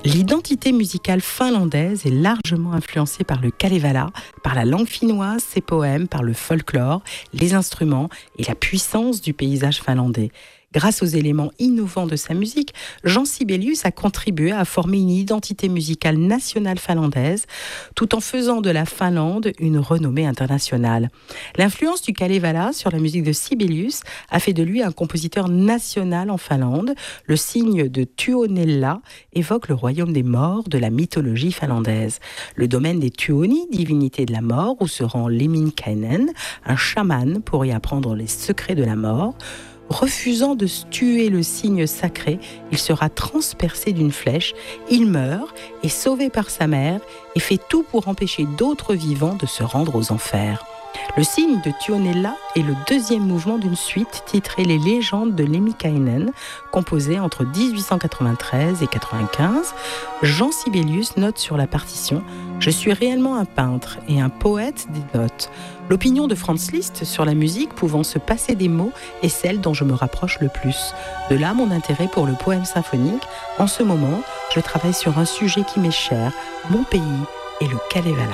L'identité musicale finlandaise est largement influencée par le Kalevala, par la langue finnoise, ses poèmes, par le folklore, les instruments et la puissance du paysage finlandais. Grâce aux éléments innovants de sa musique, Jean Sibelius a contribué à former une identité musicale nationale finlandaise, tout en faisant de la Finlande une renommée internationale. L'influence du Kalevala sur la musique de Sibelius a fait de lui un compositeur national en Finlande. Le signe de Tuonela évoque le royaume des morts de la mythologie finlandaise. Le domaine des Tuoni, divinité de la mort, où se rend Lemminkainen, un chaman pour y apprendre les secrets de la mort. Refusant de tuer le cygne sacré, il sera transpercé d'une flèche, il meurt, est sauvé par sa mère et fait tout pour empêcher d'autres vivants de se rendre aux enfers. Le cygne de Tuonela est le deuxième mouvement d'une suite titrée Les légendes de Lemminkainen, composée entre 1893 et 95. Jean Sibelius note sur la partition « Je suis réellement un peintre et un poète des notes. L'opinion de Franz Liszt sur la musique pouvant se passer des mots est celle dont je me rapproche le plus. De là mon intérêt pour le poème symphonique. En ce moment, je travaille sur un sujet qui m'est cher, mon pays et le Kalevala. »